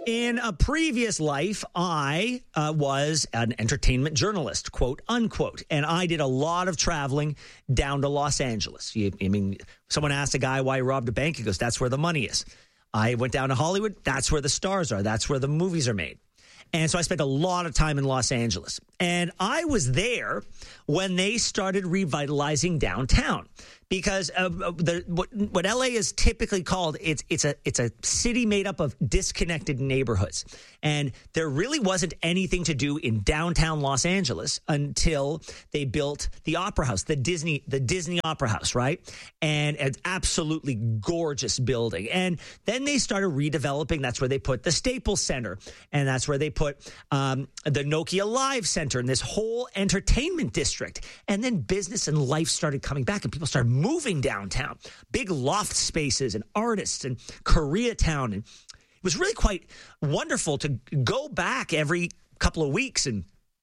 In a previous life, I was an entertainment journalist, quote unquote, and I did a lot of traveling down to Los Angeles. Someone asked a guy why he robbed a bank. He goes, that's where the money is. I went down to Hollywood. That's where the stars are. That's where the movies are made. And so I spent a lot of time in Los Angeles. And I was there when they started revitalizing downtown. Because what LA is typically called, it's a city made up of disconnected neighborhoods. And there really wasn't anything to do in downtown Los Angeles until they built the Opera House, the Disney Opera House, right? And an absolutely gorgeous building. And then they started redeveloping. That's where they put the Staples Center. And that's where they put the Nokia Live Center and this whole entertainment district. And then business and life started coming back and people started moving downtown, big loft spaces and artists and Koreatown. And it was really quite wonderful to go back every couple of weeks and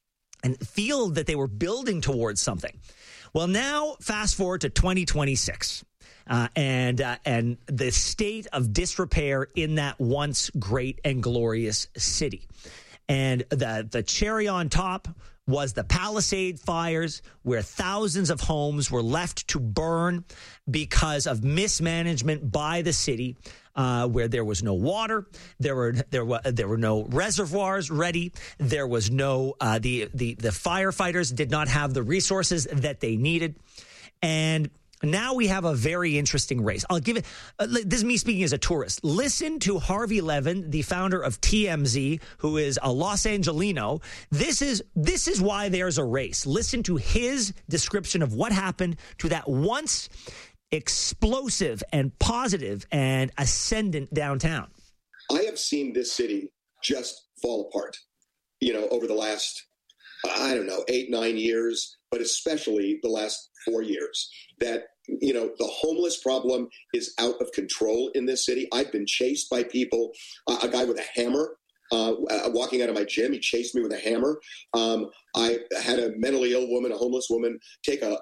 feel that they were building towards something. Well, now fast forward to 2026 and the state of disrepair in that once great and glorious city. And the cherry on top was the Palisade fires, where thousands of homes were left to burn because of mismanagement by the city, where there was no water, there were no reservoirs ready, there was no the firefighters did not have the resources that they needed, and now we have a very interesting race. I'll give it. This is me speaking as a tourist. Listen to Harvey Levin, the founder of TMZ, who is a Los Angelino. This is why there's a race. Listen to his description of what happened to that once explosive and positive and ascendant downtown. I have seen this city just fall apart, over the last, 8, 9 years, but especially the last 4 years. That, the homeless problem is out of control in this city. I've been chased by people, a guy with a hammer, walking out of my gym. He chased me with a hammer. I had a mentally ill woman, a homeless woman, take a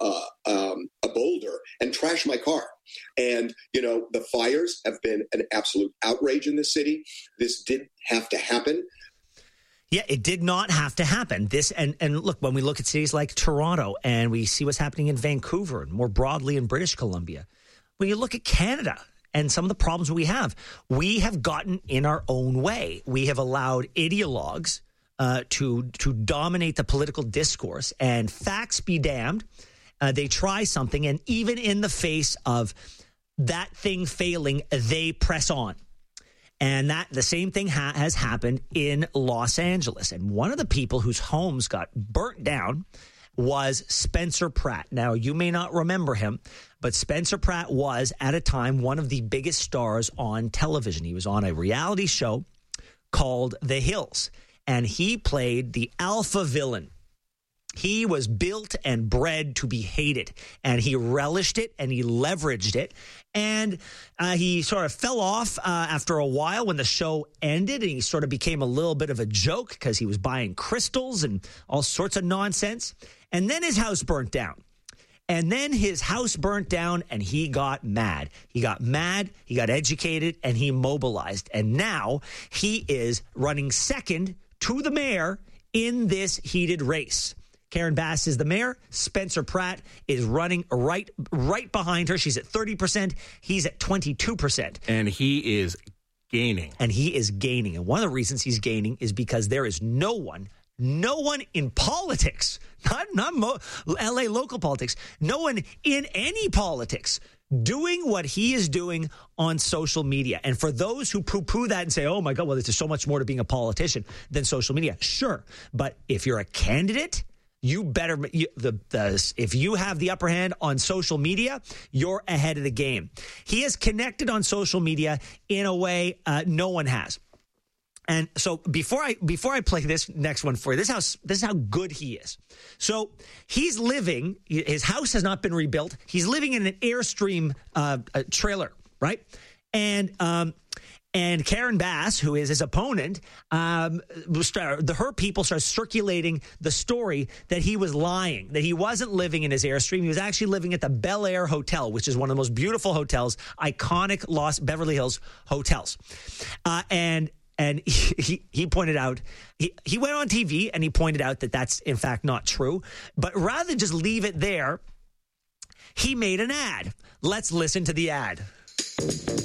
boulder and trash my car. And, the fires have been an absolute outrage in this city. This did have to happen. Yeah, it did not have to happen. And look, when we look at cities like Toronto and we see what's happening in Vancouver and more broadly in British Columbia, when you look at Canada and some of the problems we have gotten in our own way. We have allowed ideologues to dominate the political discourse, and facts be damned. They try something, and even in the face of that thing failing, they press on. And that the same thing has happened in Los Angeles. And one of the people whose homes got burnt down was Spencer Pratt. Now, you may not remember him, but Spencer Pratt was, at a time, one of the biggest stars on television. He was on a reality show called The Hills, and he played the alpha villain. He was built and bred to be hated, and he relished it and he leveraged it. And he sort of fell off after a while when the show ended, and he sort of became a little bit of a joke because he was buying crystals and all sorts of nonsense. And then his house burnt down. And then his house burnt down, and he got mad. He got educated, and he mobilized. And now he is running second to the mayor in this heated race. Karen Bass is the mayor. Spencer Pratt is running right behind her. She's at 30%. He's at 22%. And he is gaining. And one of the reasons he's gaining is because there is no one in politics, not LA local politics, no one in any politics doing what he is doing on social media. And for those who poo-poo that and say, oh my God, well, there's so much more to being a politician than social media. Sure. But if you're a candidate, you better, if you have the upper hand on social media, you're ahead of the game. He is connected on social media in a way no one has. And so before I play this next one for you, this is how good he is. So he's living, his house has not been rebuilt. He's living in an Airstream trailer, right? And Karen Bass, who is his opponent, her people start circulating the story that he was lying, that he wasn't living in his Airstream. He was actually living at the Bel Air Hotel, which is one of the most beautiful hotels, iconic Beverly Hills hotels. And And he pointed out, he went on TV and he pointed out that that's in fact not true. But rather than just leave it there, he made an ad. Let's listen to the ad.